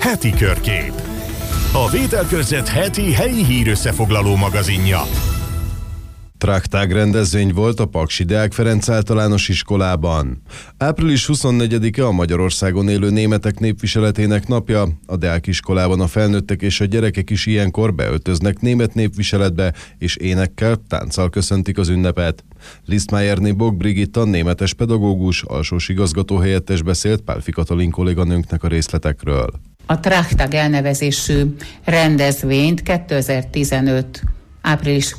Heti körkép. A Vételkörzet heti helyi hírösszefoglaló magazinja. Trágtág rendezvény volt a Paksi Deák Ferenc általános iskolában. Április 24-e a Magyarországon élő németek népviseletének napja. A Deák iskolában a felnőttek és a gyerekek is ilyenkor beöltöznek német népviseletbe, és énekkel, tánccal köszöntik az ünnepet. Lisztmájerné Bog Brigitta, németes pedagógus, alsós igazgatóhelyettes beszélt Pálfi Katalin kolléganőnknek a részletekről. A Trágtág elnevezésű rendezvényt 2015 április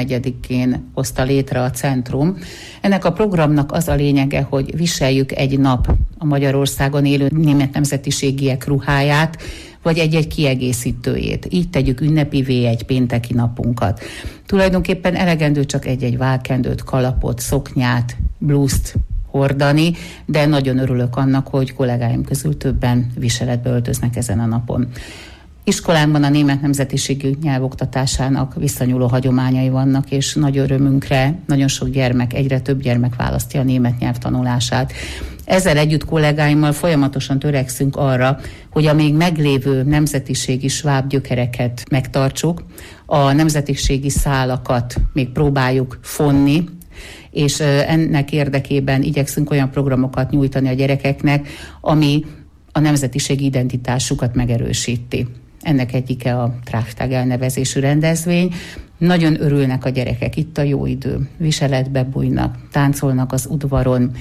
24-én hozta létre a centrum. Ennek a programnak az a lényege, hogy viseljük egy nap a Magyarországon élő német nemzetiségiek ruháját, vagy egy-egy kiegészítőjét. Így tegyük ünnepivé egy pénteki napunkat. Tulajdonképpen elegendő csak egy-egy válkendőt, kalapot, szoknyát, blúzt hordani, de nagyon örülök annak, hogy kollégáim közül többen viseletbe öltöznek ezen a napon. Iskolánkban a német nemzetiségű nyelvoktatásának visszanyúló hagyományai vannak, és nagy örömünkre nagyon sok gyermek, egyre több gyermek választja a német nyelv tanulását. Ezzel együtt kollégáimmal folyamatosan törekszünk arra, hogy a még meglévő nemzetiségi sváb gyökereket megtartsuk, a nemzetiségi szálakat még próbáljuk fonni, és ennek érdekében igyekszünk olyan programokat nyújtani a gyerekeknek, ami a nemzetiségi identitásukat megerősíti. Ennek egyike a Trágtág elnevezésű rendezvény. Nagyon örülnek a gyerekek, itt a jó idő. Viseletbe bújnak, táncolnak az udvaron,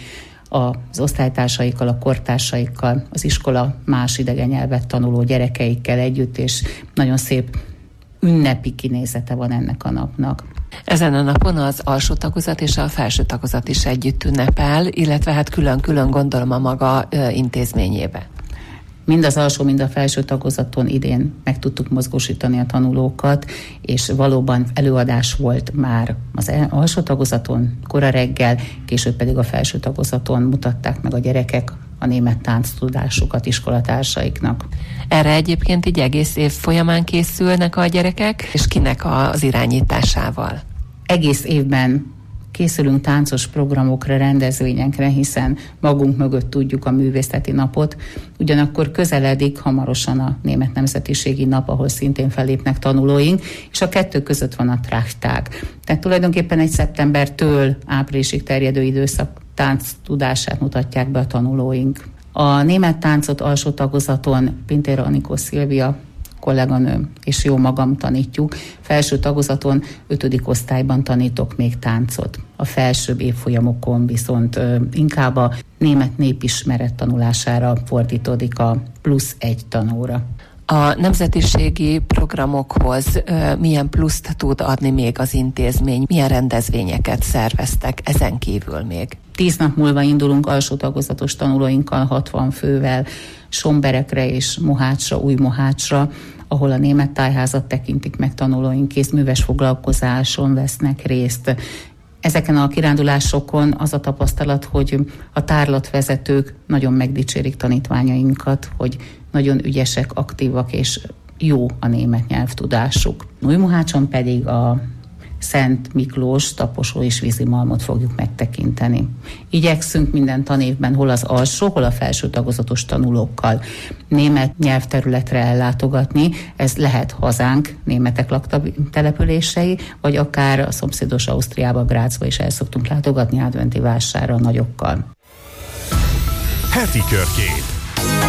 az osztálytársaikkal, a kortársaikkal, az iskola más idegen nyelvet tanuló gyerekeikkel együtt, és nagyon szép ünnepi kinézete van ennek a napnak. Ezen a napon az alsó tagozat és a felső tagozat is együtt ünnepel, illetve hát külön-külön gondolom a maga intézményébe. Mind az alsó, mind a felső tagozaton idén meg tudtuk mozgósítani a tanulókat, és valóban előadás volt már az alsó tagozaton kora reggel, később pedig a felső tagozaton mutatták meg a gyerekek a német tánctudásukat iskolatársaiknak. Erre egyébként így egész év folyamán készülnek a gyerekek, és kinek az irányításával? Egész évben készülünk táncos programokra, rendezvényekre, hiszen magunk mögött tudjuk a művészeti napot. Ugyanakkor közeledik hamarosan a német nemzetiségi nap, ahol szintén fellépnek tanulóink, és a kettő között van a Trágtág. Tehát tulajdonképpen egy szeptembertől áprilisig terjedő időszak tánc tudását mutatják be a tanulóink. A német táncot alsó tagozaton Pintér Anikó Szilvia kolléganőm és jó magam tanítjuk. Felső tagozaton 5. osztályban tanítok még táncot. A felsőbb évfolyamokon viszont inkább a német népismeret tanulására fordítódik a plusz 1 tanóra. A nemzetiségi programokhoz milyen pluszt tud adni még az intézmény? Milyen rendezvényeket szerveztek ezen kívül még? 10 nap múlva indulunk alsó tagozatos tanulóinkkal 60 fővel Somberekre és Mohácsra, Újmohácsra, ahol a német tájházat tekintik meg tanulóink, kézműves foglalkozáson vesznek részt. Ezeken a kirándulásokon az a tapasztalat, hogy a tárlatvezetők nagyon megdicsérik tanítványainkat, hogy nagyon ügyesek, aktívak és jó a német nyelvtudásuk. Újmohácson pedig a Szent Miklós taposó és vízimalmot fogjuk megtekinteni. Igyekszünk minden tanévben hol az alsó, hol a felső tagozatos tanulókkal német nyelvterületre ellátogatni. Ez lehet hazánk, németek laktelepülései, vagy akár a szomszédos Ausztriába, Grazba is el szoktunk látogatni adventi vásárra nagyokkal. Heti körkép.